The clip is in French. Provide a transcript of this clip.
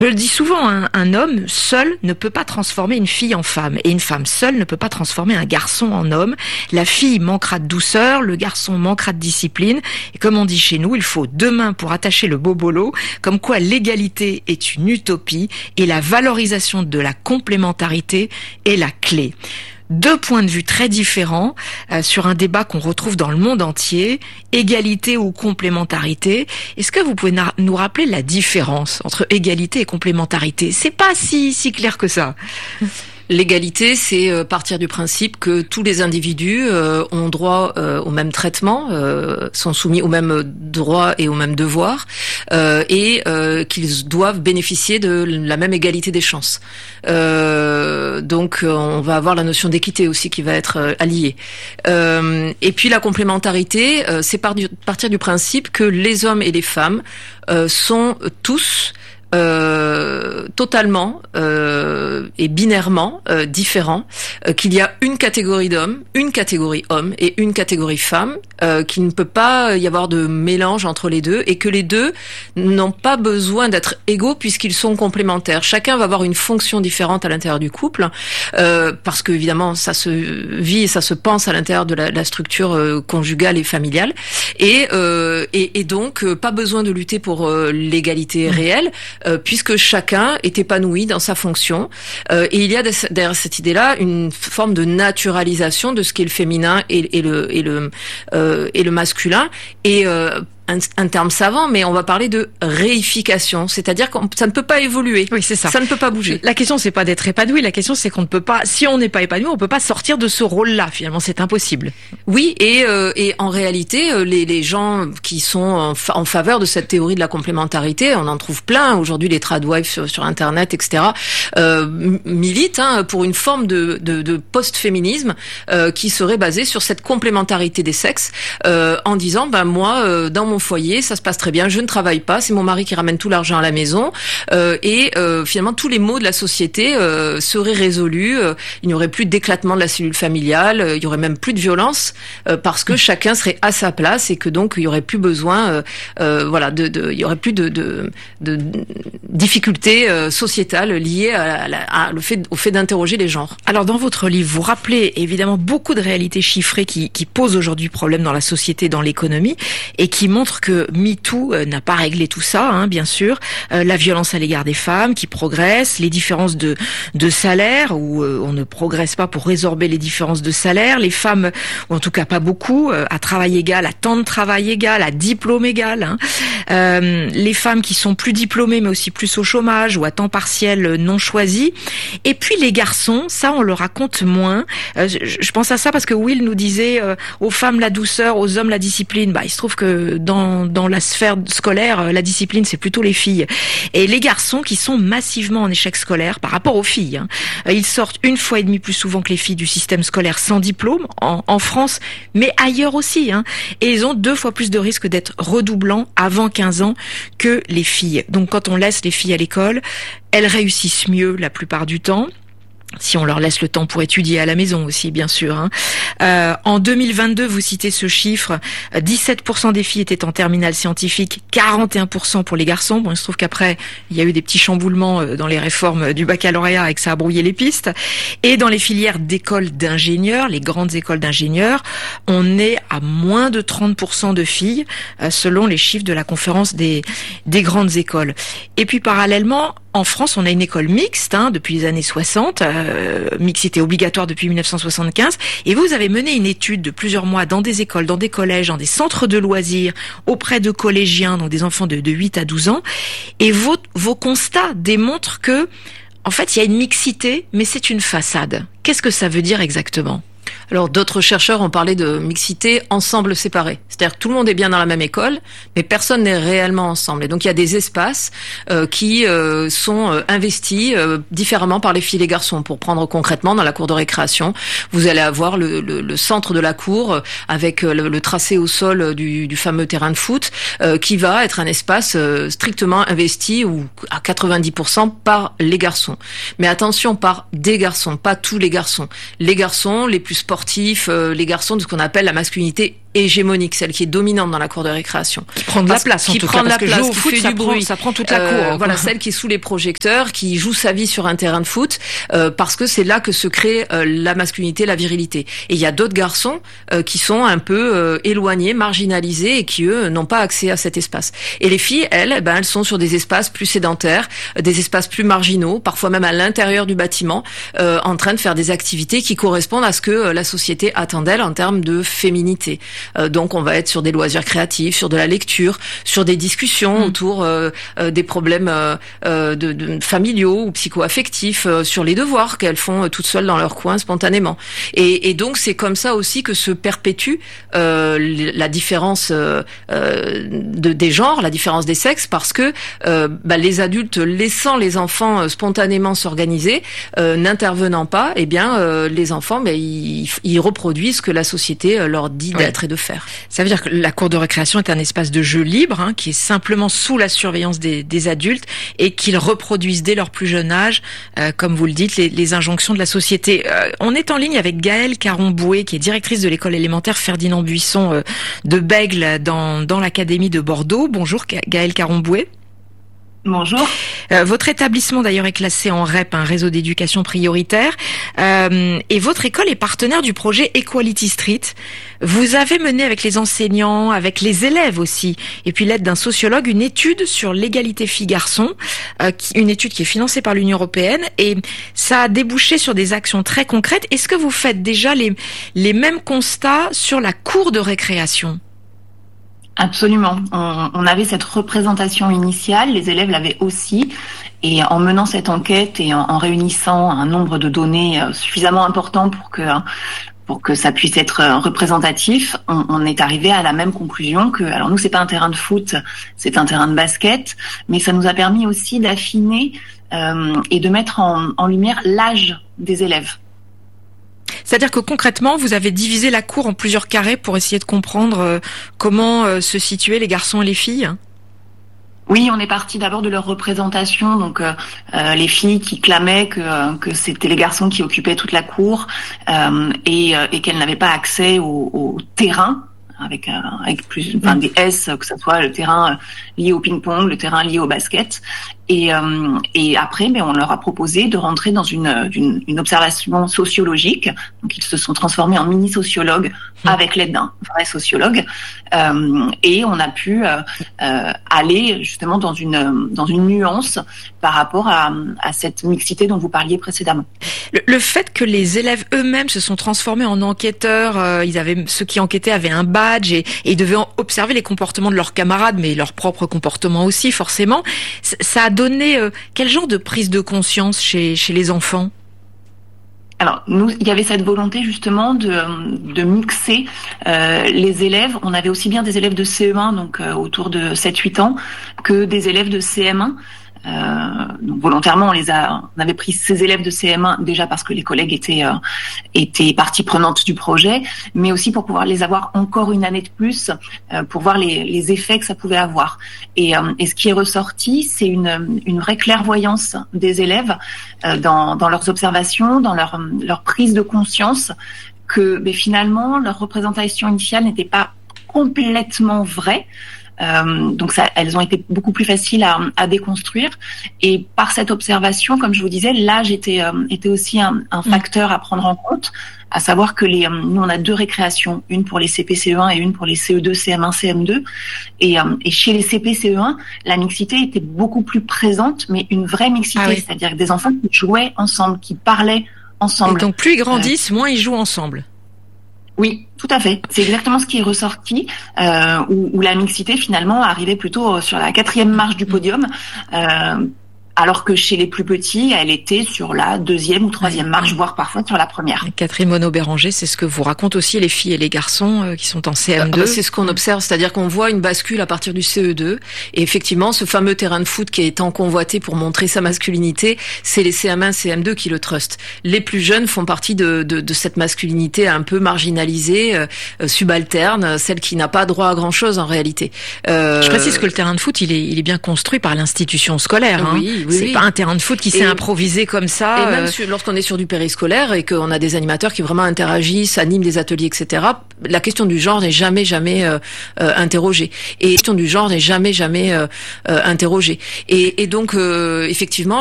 Je le dis souvent, un homme seul ne peut pas transformer une fille en femme, et une femme seule ne peut pas transformer un garçon en homme. La fille manquera de douceur, le garçon manquera de discipline, et comme on dit chez nous, il faut 2 mains pour attacher le bobolo, comme quoi l'égalité est une utopie, et la valorisation de la complémentarité est la clé. 2 points de vue très différents sur un débat qu'on retrouve dans le monde entier, égalité ou complémentarité. Est-ce que vous pouvez nous rappeler la différence entre égalité et complémentarité? C'est pas si clair que ça. L'égalité, c'est partir du principe que tous les individus ont droit au même traitement, sont soumis aux mêmes droits et aux mêmes devoirs, et qu'ils doivent bénéficier de la même égalité des chances. Donc, on va avoir la notion d'équité aussi qui va être alliée. Et puis la complémentarité, c'est partir du principe que les hommes et les femmes sont tous totalement et binairement différents, qu'il y a une catégorie d'hommes, une catégorie hommes et une catégorie femmes, qu'il ne peut pas y avoir de mélange entre les deux, et que les deux n'ont pas besoin d'être égaux puisqu'ils sont complémentaires. Chacun va avoir une fonction différente à l'intérieur du couple, parce que évidemment ça se vit et ça se pense à l'intérieur de la structure conjugale et familiale, et donc pas besoin de lutter pour l'égalité réelle, puisque chacun est épanoui dans sa fonction, et il y a derrière cette idée-là une forme de naturalisation de ce qu'est le féminin et le masculin, et un terme savant, mais on va parler de réification, c'est-à-dire que ça ne peut pas évoluer. Oui, c'est ça. Ça ne peut pas bouger. La question, c'est pas d'être épanoui, la question, c'est qu'on ne peut pas, si on n'est pas épanoui, on peut pas sortir de ce rôle-là, finalement, c'est impossible. Oui, et en réalité, les gens qui sont en faveur de cette théorie de la complémentarité, on en trouve plein, aujourd'hui les tradwives sur Internet, etc., militent pour une forme de post-féminisme qui serait basée sur cette complémentarité des sexes, en disant, moi, dans mon foyer, ça se passe très bien, je ne travaille pas, c'est mon mari qui ramène tout l'argent à la maison, et finalement tous les maux de la société seraient résolus, il n'y aurait plus d'éclatement de la cellule familiale, il y aurait même plus de violence, parce que chacun serait à sa place, et que donc il y aurait plus besoin, il y aurait plus de difficultés sociétales liées au fait d'interroger les genres. Alors dans votre livre, vous rappelez évidemment beaucoup de réalités chiffrées qui posent aujourd'hui problème dans la société, dans l'économie, et qui montrent que MeToo n'a pas réglé tout ça, bien sûr. La violence à l'égard des femmes qui progresse, les différences de salaire, où on ne progresse pas pour résorber les différences de salaire, les femmes, ou en tout cas pas beaucoup, à travail égal, à temps de travail égal, à diplôme égal, les femmes qui sont plus diplômées mais aussi plus au chômage ou à temps partiel non choisi, et puis les garçons, ça on le raconte moins. Je pense à ça parce que Will nous disait aux femmes la douceur, aux hommes la discipline. Il se trouve que dans la sphère scolaire, la discipline c'est plutôt les filles, et les garçons qui sont massivement en échec scolaire par rapport aux filles. Ils sortent 1,5 fois plus souvent que les filles du système scolaire sans diplôme en France, mais ailleurs aussi, et ils ont 2 fois plus de risques d'être redoublants avant 15 ans que les filles. Donc quand on laisse les filles à l'école, elles réussissent mieux la plupart du temps, si on leur laisse le temps pour étudier à la maison aussi, bien sûr. En 2022, vous citez ce chiffre, 17% des filles étaient en terminale scientifique, 41% pour les garçons. Bon, il se trouve qu'après, il y a eu des petits chamboulements dans les réformes du baccalauréat et que ça a brouillé les pistes. Et dans les filières d'écoles d'ingénieurs, les grandes écoles d'ingénieurs, on est à moins de 30% de filles, selon les chiffres de la conférence des grandes écoles. Et puis parallèlement, en France, on a une école mixte depuis les années 60, mixité obligatoire depuis 1975, et vous avez mené une étude de plusieurs mois dans des écoles, dans des collèges, dans des centres de loisirs, auprès de collégiens, donc des enfants de 8 à 12 ans, et vos constats démontrent que, en fait, il y a une mixité, mais c'est une façade. Qu'est-ce que ça veut dire exactement ? Alors d'autres chercheurs ont parlé de mixité ensemble séparé. C'est-à-dire que tout le monde est bien dans la même école, mais personne n'est réellement ensemble. Et donc il y a des espaces qui sont investis différemment par les filles et les garçons. Pour prendre concrètement, dans la cour de récréation, vous allez avoir le centre de la cour avec le tracé au sol du fameux terrain de foot qui va être un espace strictement investi ou à 90% par les garçons. Mais attention, par des garçons, pas tous les garçons. Les garçons les plus sportifs, les garçons de ce qu'on appelle la masculinité hégémonique, celle qui est dominante dans la cour de récréation. Qui prend de la place, en tout cas, parce que jouer au foot, ça prend toute la cour. Voilà, celle qui est sous les projecteurs, qui joue sa vie sur un terrain de foot, parce que c'est là que se crée la masculinité, la virilité. Et il y a d'autres garçons qui sont un peu éloignés, marginalisés, et qui, eux, n'ont pas accès à cet espace. Et les filles, elles sont sur des espaces plus sédentaires, des espaces plus marginaux, parfois même à l'intérieur du bâtiment, en train de faire des activités qui correspondent à ce que la société attend d'elles en termes de féminité. Donc on va être sur des loisirs créatifs, sur de la lecture, sur des discussions autour des problèmes de familiaux ou psycho-affectifs, sur les devoirs qu'elles font toutes seules dans leur coin spontanément. Et donc c'est comme ça aussi que se perpétue la différence des genres, la différence des sexes, parce que les adultes laissant les enfants spontanément s'organiser, n'intervenant pas, les enfants ils reproduisent ce que la société leur dit d'être et de faire. Ça veut dire que la cour de récréation est un espace de jeu libre, qui est simplement sous la surveillance des adultes et qu'ils reproduisent dès leur plus jeune âge, comme vous le dites, les injonctions de la société. On est en ligne avec Gaëlle Caron-Boué, qui est directrice de l'école élémentaire Ferdinand Buisson de Bègle dans l'académie de Bordeaux. Bonjour Gaëlle Caron-Boué. Bonjour. Votre établissement d'ailleurs est classé en REP, un réseau d'éducation prioritaire, et votre école est partenaire du projet Equality Street. Vous avez mené avec les enseignants, avec les élèves aussi, et puis l'aide d'un sociologue, une étude sur l'égalité filles-garçons, une étude qui est financée par l'Union européenne, et ça a débouché sur des actions très concrètes. Est-ce que vous faites déjà les mêmes constats sur la cour de récréation ? Absolument. On avait cette représentation initiale, les élèves l'avaient aussi, et en menant cette enquête et en réunissant un nombre de données suffisamment important pour que ça puisse être représentatif, on est arrivé à la même conclusion que, alors nous c'est pas un terrain de foot, c'est un terrain de basket, mais ça nous a permis aussi d'affiner et de mettre en lumière l'âge des élèves. C'est-à-dire que concrètement, vous avez divisé la cour en plusieurs carrés pour essayer de comprendre comment se situaient les garçons et les filles. Oui, on est parti d'abord de leur représentation, donc les filles qui clamaient que c'était les garçons qui occupaient toute la cour et qu'elles n'avaient pas accès au terrain. Avec des S, que ce soit le terrain lié au ping-pong, le terrain lié au basket. Et après, on leur a proposé de rentrer dans une observation sociologique. Donc, ils se sont transformés en mini-sociologues avec l'aide d'un vrai sociologue. Et on a pu aller justement dans une nuance par rapport à cette mixité dont vous parliez précédemment. Le fait que les élèves eux-mêmes se sont transformés en enquêteurs, ceux qui enquêtaient avaient un badge et ils devaient observer les comportements de leurs camarades, mais leur propre comportement aussi, forcément. Ça a donné quel genre de prise de conscience chez les enfants ? Alors, il y avait cette volonté justement de mixer les élèves. On avait aussi bien des élèves de CE1, donc autour de 7-8 ans, que des élèves de CM1. Donc volontairement, on avait pris ces élèves de CM1 déjà parce que les collègues étaient partie prenante du projet, mais aussi pour pouvoir les avoir encore une année de plus pour voir les effets que ça pouvait avoir. Et ce qui est ressorti, c'est une vraie clairvoyance des élèves dans leurs observations, dans leur prise de conscience que finalement leur représentation initiale n'était pas complètement vraie. Donc elles ont été beaucoup plus faciles à déconstruire. Et par cette observation, comme je vous disais, l'âge était aussi un facteur à prendre en compte, à savoir que nous on a 2 récréations, une pour les CP-CE1 et une pour les CE2, CM1, CM2. Et chez les CP-CE1, la mixité était beaucoup plus présente, mais une vraie mixité, c'est-à-dire des enfants qui jouaient ensemble, qui parlaient ensemble. Et donc plus ils grandissent, moins ils jouent ensemble. Oui, tout à fait. C'est exactement ce qui est ressorti, où la mixité finalement arrivait plutôt sur la 4e marche du podium, alors que chez les plus petits, elle était sur la 2e ou 3e marche, voire parfois sur la 1re. Catherine Monod-Béranger, c'est ce que vous racontent aussi les filles et les garçons qui sont en CM2. C'est ce qu'on observe, c'est-à-dire qu'on voit une bascule à partir du CE2, et effectivement, ce fameux terrain de foot qui est tant convoité pour montrer sa masculinité, c'est les CM1, CM2 qui le trustent. Les plus jeunes font partie de cette masculinité un peu marginalisée, subalterne, celle qui n'a pas droit à grand-chose en réalité. Je précise que le terrain de foot, il est bien construit par l'institution scolaire. Oui. C'est pas un terrain de foot qui s'est improvisé comme ça. Et même lorsqu'on est sur du périscolaire et qu'on a des animateurs qui vraiment interagissent, animent des ateliers, etc., la question du genre n'est jamais interrogée. Et la question du genre n'est jamais interrogée. Et donc, effectivement,